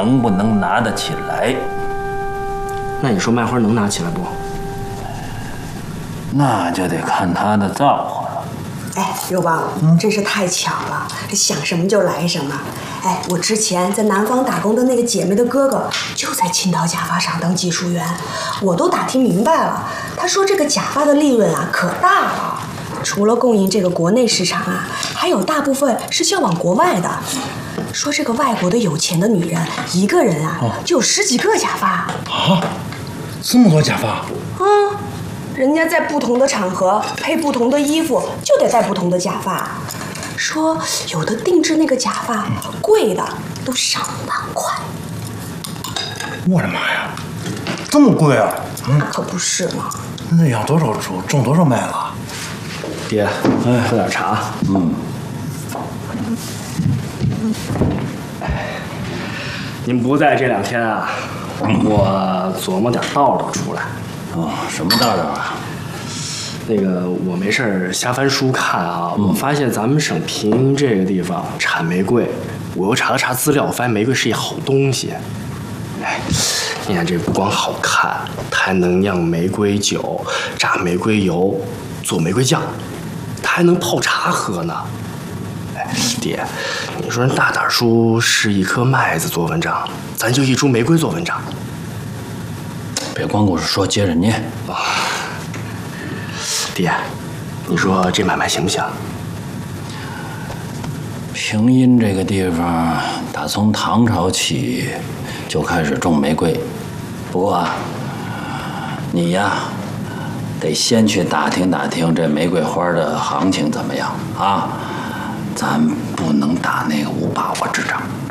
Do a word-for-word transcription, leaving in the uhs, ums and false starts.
能不能拿得起来？ 那你说卖花能拿起来不？ 那就得看他的造化了。 哎，肉包，嗯，真是太巧了，想什么就来什么。哎，我之前在南方打工的那个姐妹的哥哥就在青岛假发厂当技术员，我都打听明白了。他说这个假发的利润啊可大了，除了供应这个国内市场啊，还有大部分是销往国外的。说这个外国的有钱的女人，一个人啊、哦、就有十几个假发啊，这么多假发？ 嗯，人家在不同的场合配不同的衣服，就得戴不同的假发。说有的定制那个假发，贵的都上万块。 我的妈呀，这么贵啊！ 嗯，那可不是嘛。 那养多少猪，种多少麦子？ 爹，哎，喝点茶。嗯。您不在这两天啊，我琢磨点道道出来。 哦，什么道道啊？ 那个我没事瞎翻书看啊，嗯、我发现咱们省平阴这个地方产玫瑰，我又查了查资料，我发现玫瑰是一好东西。哎，你看这不光好看，它还能酿玫瑰酒、榨玫瑰油、做玫瑰酱，它还能泡茶喝呢。哎，爹，你说人大胆叔是一颗麦子做文章，咱就一株玫瑰做文章。 别光顾着说，接着念啊。爹，你说这买卖行不行？ 平阴这个地方，打从唐朝起就开始种玫瑰，不过啊，你呀得先去打听打听这玫瑰花的行情怎么样啊，咱不能打那个无把握之仗。